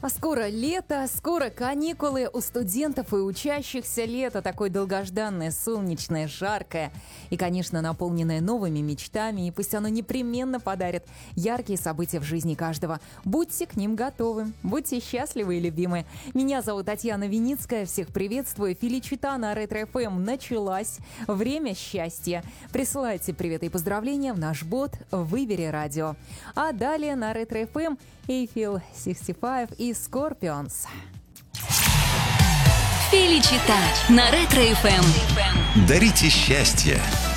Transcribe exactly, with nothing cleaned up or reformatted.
А скоро лето, скоро каникулы у студентов и учащихся. Лето такое долгожданное, солнечное, жаркое и, конечно, наполненное новыми мечтами. И пусть оно непременно подарит яркие события в жизни каждого. Будьте к ним готовы, будьте счастливы и любимы. Меня зовут Татьяна Виницкая, всех приветствую. Феличита на Ретро-эф эм началась. Время счастья. Присылайте приветы и поздравления в наш бот «Выбери радио». А далее на Ретро-эф эм Eiffel шестьдесят пять и Scorpions. Феличита на Ретро-эф эм. Дарите счастье.